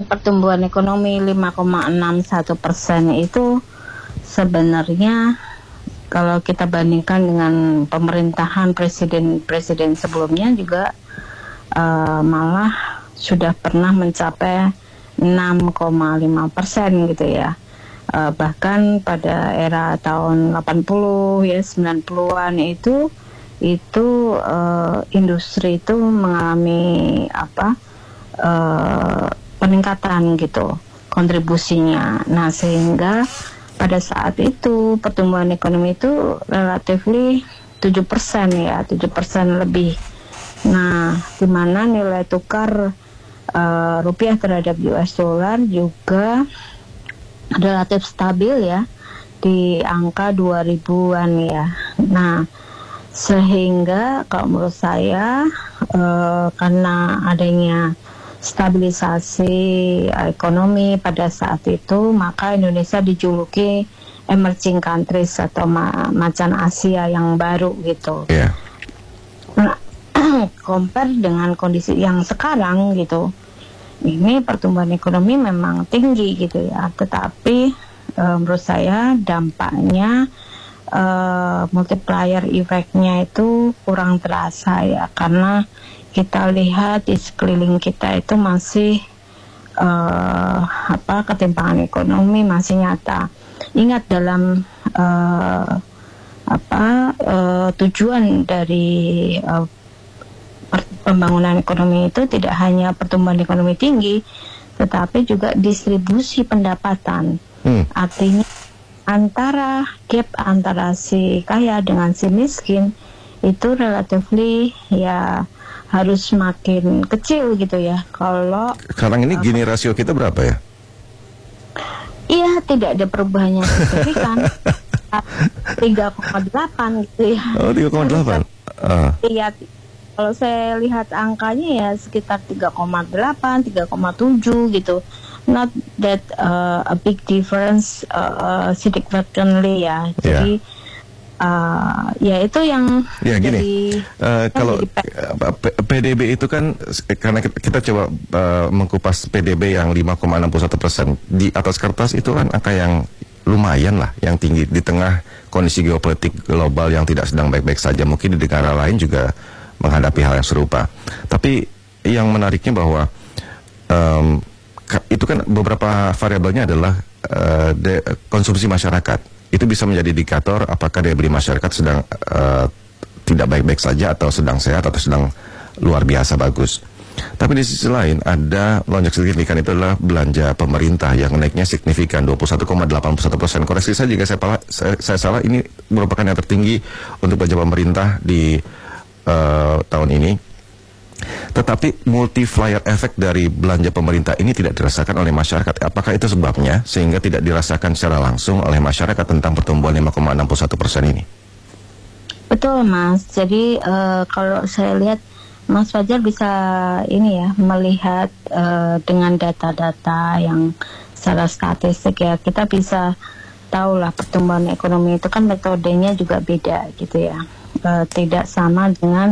pertumbuhan ekonomi 5,61% itu sebenarnya kalau kita bandingkan dengan pemerintahan presiden sebelumnya juga malah sudah pernah mencapai 6,5% gitu ya. Bahkan pada era tahun 80 ya 90-an itu industri itu mengalami peningkatan gitu kontribusinya. Nah, sehingga pada saat itu pertumbuhan ekonomi itu relatively 7% ya, 7% lebih. Nah, di mana nilai tukar rupiah terhadap US dollar juga relatif stabil ya di angka 2000-an ya. Nah, sehingga kalau menurut saya karena adanya stabilisasi ekonomi pada saat itu, maka Indonesia dijuluki emerging countries atau macan Asia yang baru gitu. Yeah. Nah, compare dengan kondisi yang sekarang gitu, ini pertumbuhan ekonomi memang tinggi gitu ya, tetapi menurut saya dampaknya multiplier effect-nya itu kurang terasa ya, karena kita lihat di sekeliling kita itu masih ketimpangan ekonomi masih nyata. Ingat dalam tujuan dari pembangunan ekonomi itu tidak hanya pertumbuhan ekonomi tinggi, tetapi juga distribusi pendapatan. Artinya gap antara si kaya dengan si miskin itu relatively ya harus makin kecil gitu ya. Kalau sekarang ini gini rasio kita berapa ya? Iya, tidak ada perubahan yang signifikan. 3,8 gitu ya. Oh, 3,8. Iya, kalau saya lihat angkanya ya sekitar 3,8, 3,7 gitu. Not that a big difference significantly ya. Jadi ya itu yang gini. Kalau PDB itu kan karena kita coba mengkupas PDB yang 5,61%, di atas kertas itu kan angka yang lumayan lah, yang tinggi di tengah kondisi geopolitik global yang tidak sedang baik-baik saja. Mungkin di negara lain juga menghadapi hal yang serupa. Tapi yang menariknya bahwa itu kan beberapa variabelnya adalah konsumsi masyarakat. Itu bisa menjadi indikator apakah daya beli masyarakat sedang tidak baik-baik saja atau sedang sehat atau sedang luar biasa bagus. Tapi di sisi lain ada lonjak signifikan, itu adalah belanja pemerintah yang naiknya signifikan 21,81%. Koreksi saya jika saya salah, ini merupakan yang tertinggi untuk belanja pemerintah di tahun ini. Tetapi multiplier efek dari belanja pemerintah ini tidak dirasakan oleh masyarakat. Apakah itu sebabnya sehingga tidak dirasakan secara langsung oleh masyarakat tentang pertumbuhan 5,61% ini? Betul, Mas. Jadi kalau saya lihat Mas Fajar bisa melihat dengan data-data yang secara statistik ya, kita bisa tahu lah pertumbuhan ekonomi itu kan metodenya juga beda gitu ya. Tidak sama dengan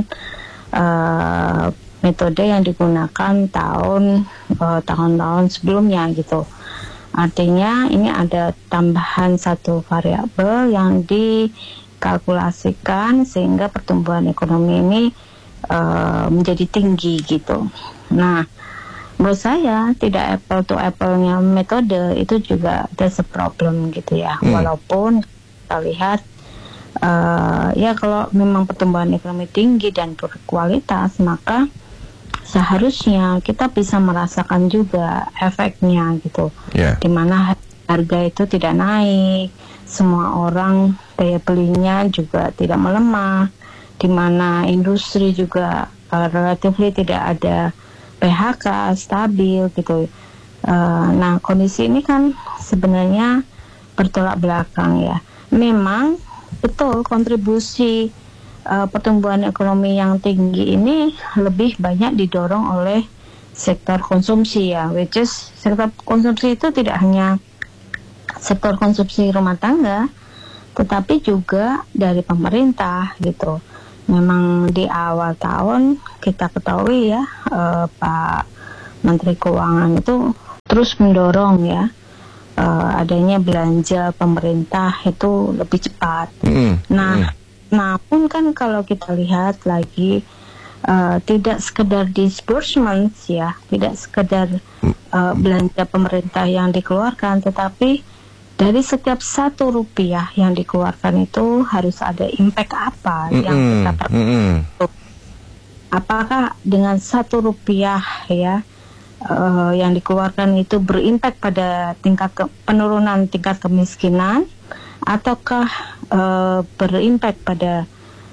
metode yang digunakan tahun-tahun sebelumnya gitu. Artinya ini ada tambahan satu variabel yang dikalkulasikan sehingga pertumbuhan ekonomi ini menjadi tinggi gitu. Nah, menurut saya tidak apple to apple-nya metode itu juga there's a problem gitu ya. Walaupun kita lihat ya kalau memang pertumbuhan ekonomi tinggi dan berkualitas, maka seharusnya kita bisa merasakan juga efeknya gitu. Dimana harga itu tidak naik, semua orang daya belinya juga tidak melemah, dimana industri juga relatively tidak ada PHK, stabil gitu. Nah, kondisi ini kan sebenarnya bertolak belakang ya. Memang betul kontribusi pertumbuhan ekonomi yang tinggi ini lebih banyak didorong oleh sektor konsumsi ya, which is sektor konsumsi itu tidak hanya sektor konsumsi rumah tangga, tetapi juga dari pemerintah gitu. Memang di awal tahun kita ketahui ya, Pak Menteri Keuangan itu terus mendorong ya adanya belanja pemerintah itu lebih cepat. Nah, namun kan kalau kita lihat lagi tidak sekedar disbursements ya, tidak sekedar belanja pemerintah yang dikeluarkan, tetapi dari setiap Rp1 yang dikeluarkan itu harus ada impact apa yang kita perlu. Apakah dengan Rp1 ya yang dikeluarkan itu berimpact pada penurunan tingkat kemiskinan, ataukah berimpact pada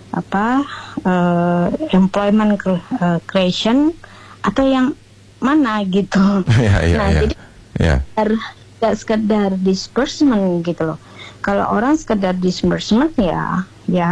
employment creation, atau yang mana gitu. Jadi tidak sekedar disbursement gitu loh. Kalau orang sekedar disbursement ya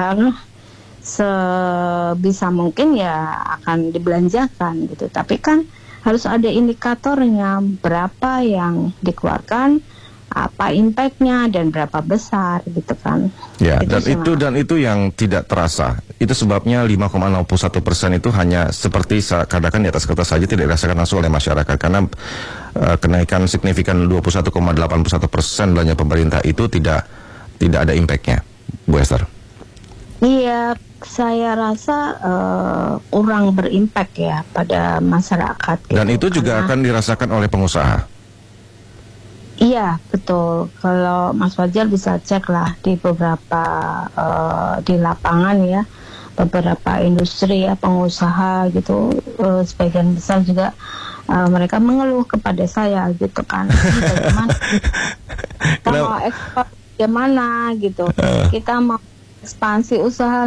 sebisa mungkin ya akan dibelanjakan gitu. Tapi kan harus ada indikatornya, berapa yang dikeluarkan, apa impactnya, dan berapa besar gitu kan. Ya, dan itu yang tidak terasa. Itu sebabnya 5,01% itu hanya seperti katakan di atas kertas saja, tidak dirasakan langsung oleh masyarakat, karena kenaikan signifikan 21,81% belanja pemerintah itu tidak ada impactnya, Bu Esther. Iya, saya rasa kurang berimpact ya pada masyarakat. Dan itu juga akan dirasakan oleh pengusaha. Iya, betul. Kalau Mas Fajar bisa cek lah di beberapa di lapangan ya, beberapa industri ya, pengusaha gitu, sebagian besar juga mereka mengeluh kepada saya gitu kan. Bagaimana kalau ekspor gimana gitu, kita mau ekspansi usaha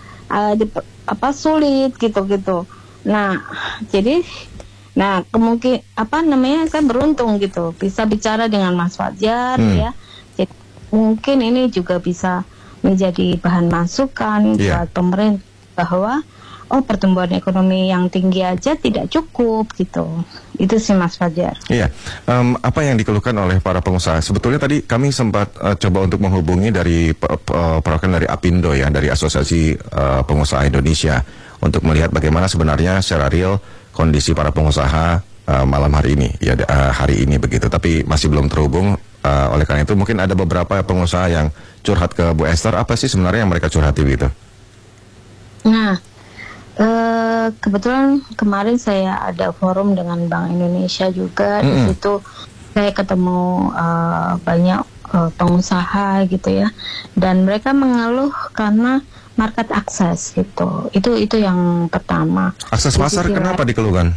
sulit gitu. Nah, jadi kemungkinan saya beruntung gitu bisa bicara dengan Mas Fajar ya. Jadi mungkin ini juga bisa menjadi bahan masukan buat pemerintah bahwa pertumbuhan ekonomi yang tinggi aja tidak cukup gitu. Itu sih Mas Fajar. Iya. Apa yang dikeluhkan oleh para pengusaha? Sebetulnya tadi kami sempat coba untuk menghubungi dari perwakilan dari APindo ya, dari Asosiasi Pengusaha Indonesia, untuk melihat bagaimana sebenarnya secara real kondisi para pengusaha malam hari ini ya, hari ini begitu, tapi masih belum terhubung. Oleh karena itu mungkin ada beberapa pengusaha yang curhat ke Bu Esther. Apa sih sebenarnya yang mereka curhati begitu? Nah, kebetulan kemarin saya ada forum dengan Bank Indonesia juga. Di situ saya ketemu banyak pengusaha gitu ya, dan mereka mengeluh karena market access gitu. Itu yang pertama. Akses pasar kenapa dikeluhkan?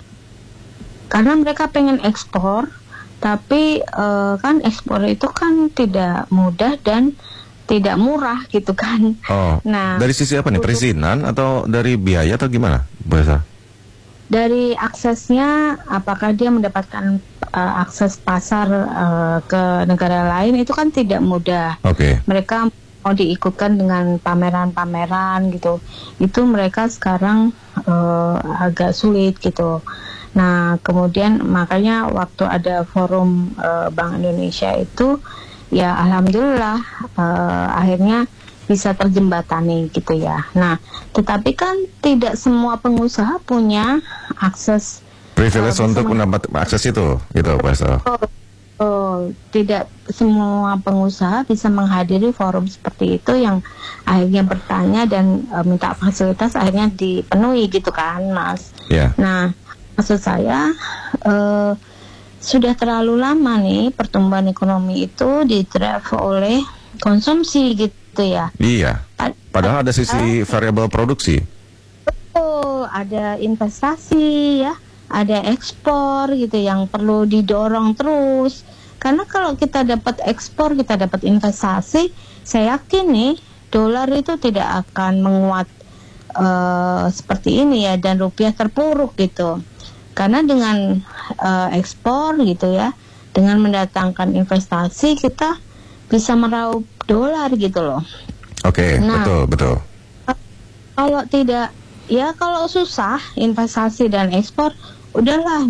Karena mereka pengen ekspor, tapi kan ekspor itu kan tidak mudah dan tidak murah gitu kan. Nah, dari sisi apa nih? Perizinan atau dari biaya atau gimana, Bu Esther? Dari aksesnya, apakah dia mendapatkan akses pasar ke negara lain, itu kan tidak mudah. Mereka mau diikutkan dengan pameran-pameran gitu, itu mereka sekarang agak sulit gitu. Nah, kemudian makanya waktu ada forum Bank Indonesia itu, ya alhamdulillah akhirnya bisa terjembatani gitu ya. Nah, tetapi kan tidak semua pengusaha punya akses privilege untuk mendapat akses itu, gitu, Pak Esther. Tidak semua pengusaha bisa menghadiri forum seperti itu yang akhirnya bertanya dan minta fasilitas akhirnya dipenuhi gitu kan, Mas. Nah, maksud saya sudah terlalu lama nih pertumbuhan ekonomi itu di-drive oleh konsumsi gitu ya. Iya. Padahal ada sisi variabel produksi. Betul, ada investasi ya, ada ekspor gitu yang perlu didorong terus. Karena kalau kita dapat ekspor, kita dapat investasi, saya yakin nih dolar itu tidak akan menguat seperti ini ya, dan rupiah terpuruk gitu. Karena dengan ekspor gitu ya, dengan mendatangkan investasi, kita bisa meraup dolar gitu loh. Nah, betul. Kalau tidak, ya kalau susah investasi dan ekspor, udahlah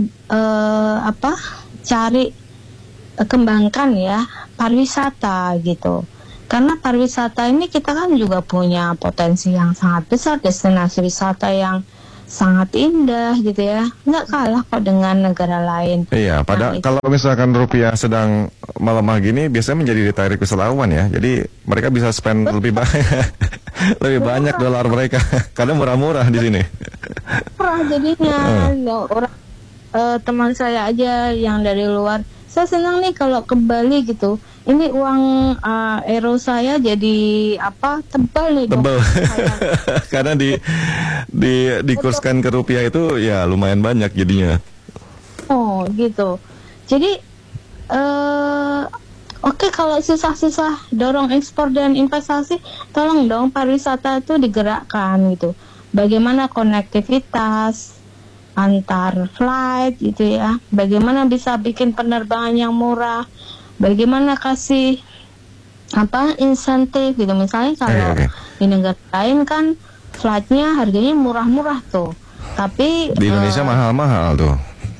cari kembangkan ya pariwisata gitu. Karena pariwisata ini kita kan juga punya potensi yang sangat besar, destinasi wisata yang sangat indah gitu ya, nggak kalah kok dengan negara lain. Iya, Nah, itu kalau misalkan rupiah sedang melemah gini, biasanya menjadi ditarik wisatawan ya. Jadi mereka bisa spend lebih banyak, lebih banyak dolar mereka, karena murah-murah di sini. murah jadinya. Orang teman saya aja yang dari luar, saya senang nih kalau ke Bali gitu. Ini uang euro saya jadi tebal nih dong. Tebel, karena dikurskan ke rupiah itu ya lumayan banyak jadinya. Oh gitu. Jadi oke, kalau susah-susah dorong ekspor dan investasi, tolong dong pariwisata itu digerakkan gitu. Bagaimana konektivitas antar flight gitu ya. Bagaimana bisa bikin penerbangan yang murah. Bagaimana kasih insentif gitu. Misalnya kalau di negara lain kan flightnya harganya murah-murah tuh. Tapi Di Indonesia mahal-mahal tuh.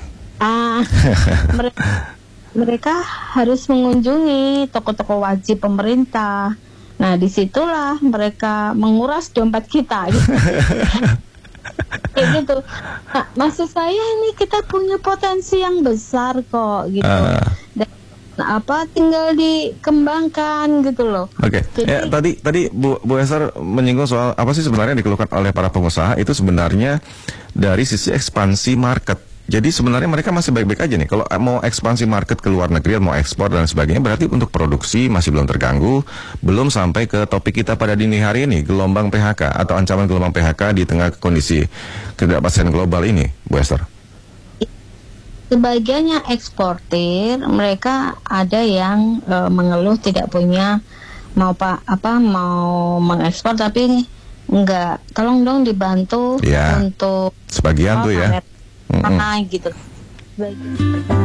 mereka harus mengunjungi toko-toko wajib pemerintah. Nah, disitulah mereka menguras dompet kita. Gitu. Kayak gitu. Nah, maksud saya ini kita punya potensi yang besar kok gitu. Dan tinggal dikembangkan gitu loh. Oke. Ya, tadi Bu Esther menyinggung soal apa sih sebenarnya yang dikeluhkan oleh para pengusaha itu sebenarnya dari sisi ekspansi market. Jadi sebenarnya mereka masih baik-baik aja nih. Kalau mau ekspansi market ke luar negeri, mau ekspor dan sebagainya, berarti untuk produksi masih belum terganggu. Belum sampai ke topik kita pada dini hari ini, gelombang PHK atau ancaman gelombang PHK di tengah kondisi ketidakpastian global ini, Bu Esther. Sebagiannya eksportir, mereka ada yang mengeluh tidak punya mau mengekspor tapi enggak, tolong dong dibantu ya, untuk sebagian tuh ya. gitu.